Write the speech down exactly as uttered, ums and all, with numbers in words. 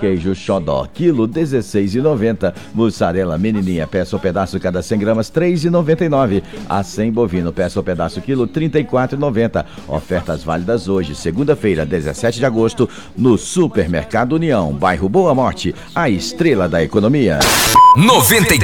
queijo xodó, quilo dezesseis reais e noventa centavos. Mussarela menininha, peça ou pedaço cada cem gramas, três reais e noventa e nove centavos. Acém bovino, peça ou pedaço quilo, trinta e quatro reais e noventa centavos. Ofertas válidas hoje, segunda-feira, dezessete de agosto, no Supermercado União, bairro Boa Morte, a estrela da economia. noventa e